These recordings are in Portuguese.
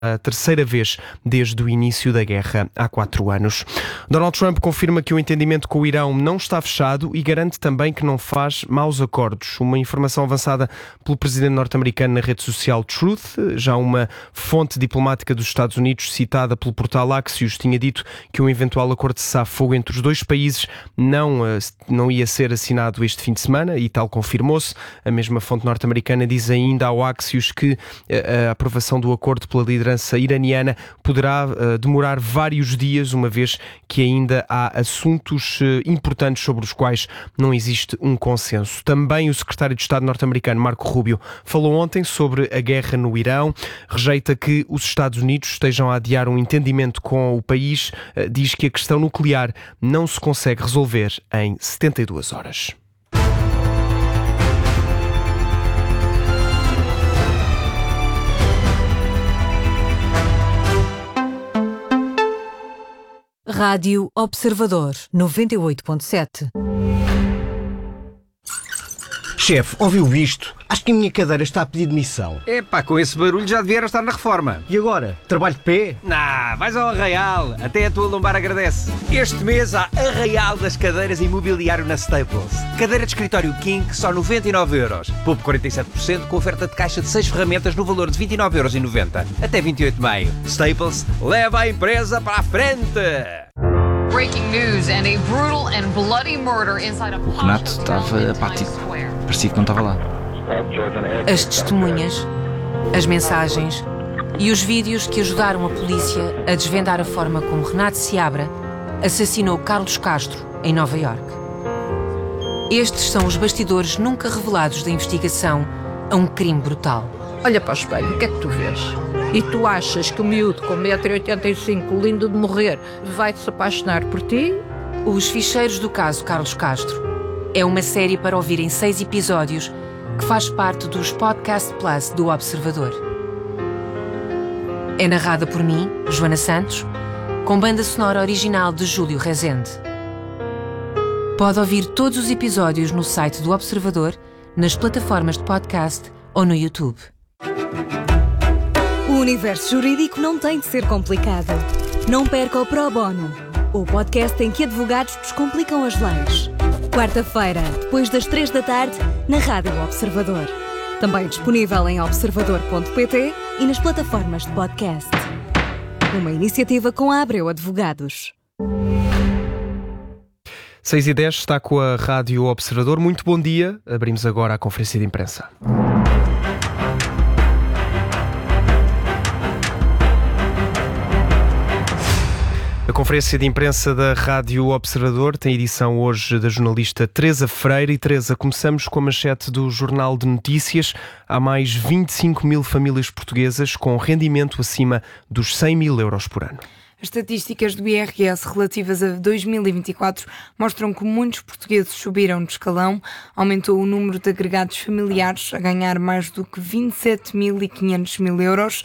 a terceira vez desde o início da guerra há 4 anos. Donald Trump confirma que o entendimento com o Irão não está fechado e garante também que não faz maus acordos. Uma informação avançada pelo presidente norte-americano na rede social Truth. Já uma fonte diplomática dos Estados Unidos, citada pelo portal Axios, tinha dito que um eventual acordo de cessar-fogo entre os dois países não ia ser assinado este fim de semana, e tal confirmou-se. A mesma fonte norte-americana diz ainda ao Axios que a aprovação do acordo pela liderança iraniana poderá demorar vários dias, uma vez que ainda há assuntos importantes sobre os quais não existe um consenso. Também o secretário de Estado norte-americano, Marco Rubio, falou ontem sobre a guerra no Irão, rejeita que os Estados Unidos estejam a adiar um entendimento com o país, diz que a questão nuclear não se consegue resolver em 72 horas. Rádio Observador 98.7. Chefe, ouviu isto? Acho que a minha cadeira está a pedir demissão. Epá, com esse barulho já devia estar na reforma. E agora? Trabalho de pé? Nah, vais ao Arraial. Até a tua lombar agradece. Este mês há Arraial das cadeiras e mobiliário na Staples. Cadeira de escritório King, só 99€. Poupe 47% com oferta de caixa de 6 ferramentas no valor de 29,90€. Até 28 de maio. Staples, leva a empresa para a frente! Breaking news and a brutal and bloody murder inside a O Renato estava apático. Parecia que não estava lá. As testemunhas, as mensagens e os vídeos que ajudaram a polícia a desvendar a forma como Renato Seabra assassinou Carlos Castro em Nova Iorque. Estes são os bastidores nunca revelados da investigação a um crime brutal. Olha para o espelho, o que é que tu vês? E tu achas que o miúdo com 1,85 m, lindo de morrer, vai se apaixonar por ti? Os Ficheiros do caso Carlos Castro é uma série para ouvir em 6 episódios que faz parte dos Podcast Plus do Observador. É narrada por mim, Joana Santos, com banda sonora original de Júlio Rezende. Pode ouvir todos os episódios no site do Observador, nas plataformas de podcast ou no YouTube. O universo jurídico não tem de ser complicado. Não perca o Pro Bono, o podcast em que advogados descomplicam as leis. Quarta-feira, depois das 3 da tarde, na Rádio Observador. Também disponível em observador.pt e nas plataformas de podcast. Uma iniciativa com a Abreu Advogados. 6h10, está com a Rádio Observador. Muito bom dia. Abrimos agora a conferência de imprensa. A conferência de imprensa da Rádio Observador tem edição hoje da jornalista Teresa Freire. E Teresa, começamos com a manchete do Jornal de Notícias. Há mais 25 mil famílias portuguesas com rendimento acima dos 100 mil euros por ano. As estatísticas do IRS relativas a 2024 mostram que muitos portugueses subiram de escalão. Aumentou o número de agregados familiares a ganhar mais do que 27.500 euros.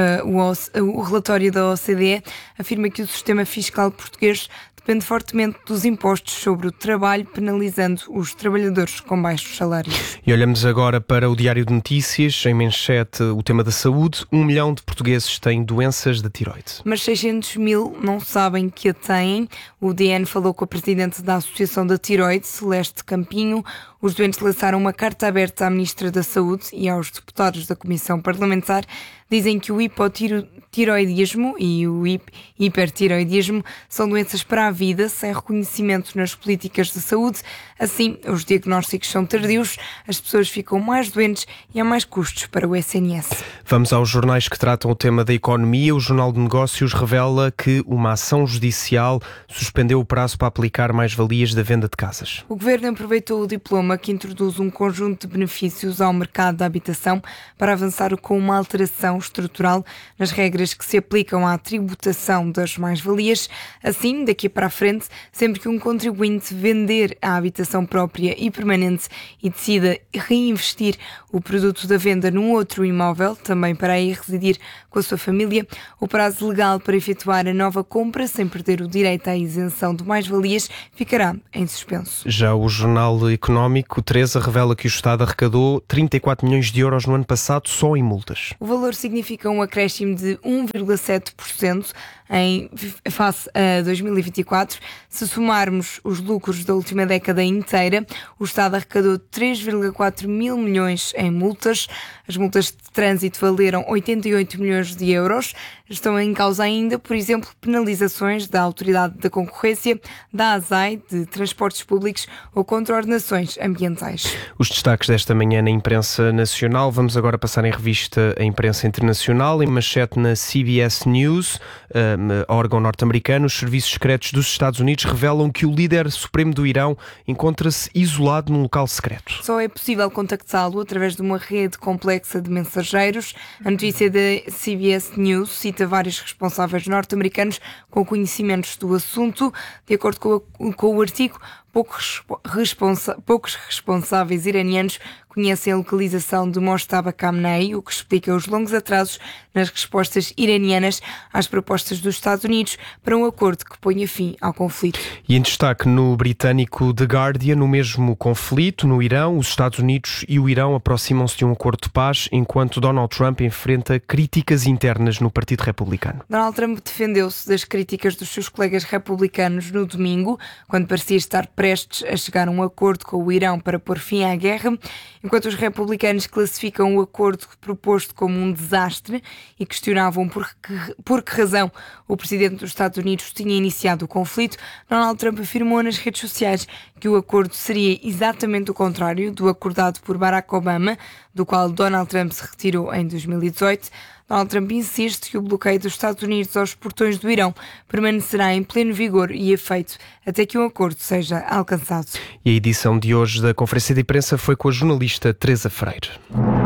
O relatório da OCDE afirma que o sistema fiscal português depende fortemente dos impostos sobre o trabalho, penalizando os trabalhadores com baixos salários. E olhamos agora para o Diário de Notícias. Em manchete, o tema da saúde. 1 milhão de portugueses têm doenças da tiroide. Mas 600 mil não sabem que a têm. O DN falou com a presidente da Associação da Tiroide, Celeste Campinho. Os doentes lançaram uma carta aberta à Ministra da Saúde e aos deputados da Comissão Parlamentar. Dizem que o hipotiroidismo e o hipertiroidismo são doenças para a vida, sem reconhecimento nas políticas de saúde. Assim, os diagnósticos são tardios, as pessoas ficam mais doentes e há mais custos para o SNS. Vamos aos jornais que tratam o tema da economia. O Jornal de Negócios revela que uma ação judicial suspendeu o prazo para aplicar mais-valias da venda de casas. O Governo aproveitou o diploma que introduz um conjunto de benefícios ao mercado da habitação para avançar com uma alteração estrutural nas regras que se aplicam à tributação das mais-valias. Assim, daqui para a frente, sempre que um contribuinte vender a habitação própria e permanente e decida reinvestir o produto da venda num outro imóvel, também para aí residir com a sua família, o prazo legal para efetuar a nova compra sem perder o direito à isenção de mais-valias ficará em suspenso. Já o Jornal Económico, Teresa, revela que o Estado arrecadou 34 milhões de euros no ano passado só em multas. O valor significa significa um acréscimo de 1,7% face a 2024. Se somarmos os lucros da última década inteira, o Estado arrecadou 3,4 mil milhões em multas. As multas de trânsito valeram 88 milhões de euros. Estão em causa ainda, por exemplo, penalizações da Autoridade da Concorrência, da ASAI, de transportes públicos ou contraordenações ambientais. Os destaques desta manhã na imprensa nacional. Vamos agora passar em revista a imprensa internacional. Em manchete na CBS News, órgão norte-americano, os serviços secretos dos Estados Unidos revelam que o líder supremo do Irão encontra-se isolado num local secreto. Só é possível contactá-lo através de uma rede complexa de mensageiros. A notícia da CBS News cita vários responsáveis norte-americanos com conhecimentos do assunto. De acordo com o artigo, poucos responsáveis iranianos conhecem a localização de Mojtaba Khamenei, o que explica os longos atrasos nas respostas iranianas às propostas dos Estados Unidos para um acordo que ponha fim ao conflito. E em destaque no britânico The Guardian, no mesmo conflito no Irão, os Estados Unidos e o Irão aproximam-se de um acordo de paz, enquanto Donald Trump enfrenta críticas internas no Partido Republicano. Donald Trump defendeu-se das críticas dos seus colegas republicanos no domingo, quando parecia estar prestes a chegar a um acordo com o Irão para pôr fim à guerra, enquanto os republicanos classificam o acordo proposto como um desastre e questionavam por que razão o presidente dos Estados Unidos tinha iniciado o conflito. Donald Trump afirmou nas redes sociais que o acordo seria exatamente o contrário do acordado por Barack Obama, do qual Donald Trump se retirou em 2018. Donald Trump insiste que o bloqueio dos Estados Unidos aos portões do Irão permanecerá em pleno vigor e efeito até que um acordo seja alcançado. E a edição de hoje da conferência de imprensa foi com a jornalista Teresa Freire.